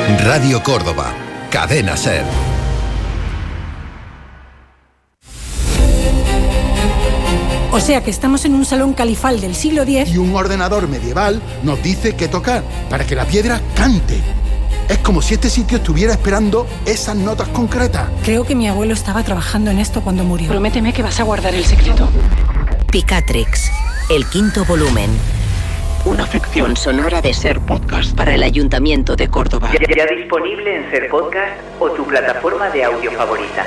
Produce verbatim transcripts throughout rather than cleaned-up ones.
Radio Córdoba, Cadena SER. O sea que estamos en un salón califal del siglo diez... Y un ordenador medieval nos dice qué tocar para que la piedra cante. Es como si este sitio estuviera esperando esas notas concretas. Creo que mi abuelo estaba trabajando en esto cuando murió. Prométeme que vas a guardar el secreto. Picatrix, el quinto volumen. Una ficción sonora de SER Podcast para el Ayuntamiento de Córdoba. Ya, ya disponible en SER Podcast o tu plataforma de audio favorita.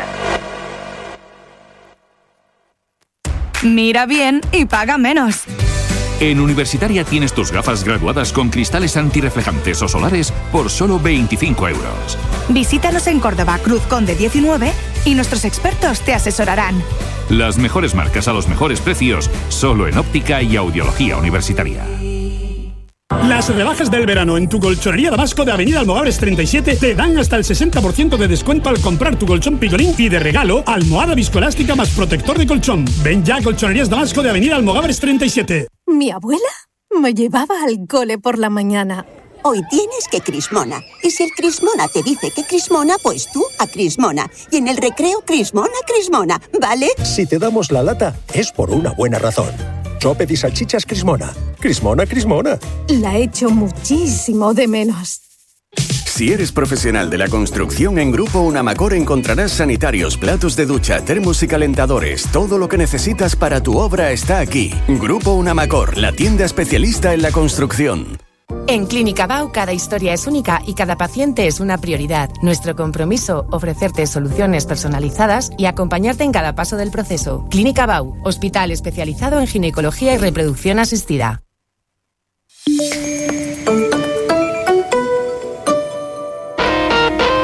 Mira bien y paga menos. En Universitaria tienes tus gafas graduadas con cristales antirreflejantes o solares por solo veinticinco euros. Visítanos en Córdoba, Cruz Conde diecinueve y nuestros expertos te asesorarán. Las mejores marcas a los mejores precios, solo en óptica y audiología universitaria. Las rebajas del verano en tu colchonería Damasco de Avenida Almogávares treinta y siete te dan hasta el sesenta por ciento de descuento al comprar tu colchón Picolín y de regalo almohada viscoelástica más protector de colchón. Ven ya a Colchonerías Damasco de Avenida Almogávares treinta y siete. Mi abuela me llevaba al cole por la mañana. Hoy tienes que Crismona. Y si el Crismona te dice que Crismona, pues tú a Crismona. Y en el recreo, Crismona, Crismona, ¿vale? Si te damos la lata, es por una buena razón. Sope y salchichas Crismona. Crismona, Crismona. La echo muchísimo de menos. Si eres profesional de la construcción, en Grupo Unamacor encontrarás sanitarios, platos de ducha, termos y calentadores. Todo lo que necesitas para tu obra está aquí. Grupo Unamacor, la tienda especialista en la construcción. En Clínica Bau cada historia es única y cada paciente es una prioridad. Nuestro compromiso, ofrecerte soluciones personalizadas y acompañarte en cada paso del proceso. Clínica Bau, hospital especializado en ginecología y reproducción asistida.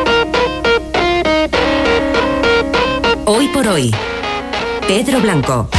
Hoy por hoy, Pedro Blanco.